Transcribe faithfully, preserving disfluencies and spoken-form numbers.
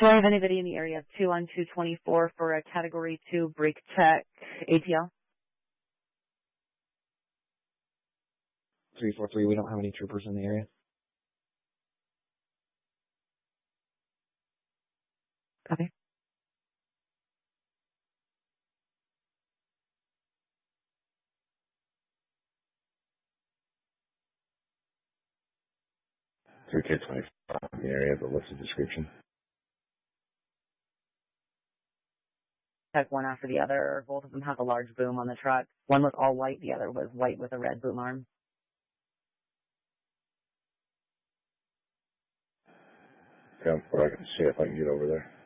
Do I have anybody in the area of two on two twenty-four for a Category two brake check A T L? three four three, we don't have any troopers in the area. Copy. three K twenty-five in the area, but what's the description? Check one after the other. Both of them have a large boom on the truck. One was all white, the other was white with a red boom arm. Come, where I can see if I can get over there.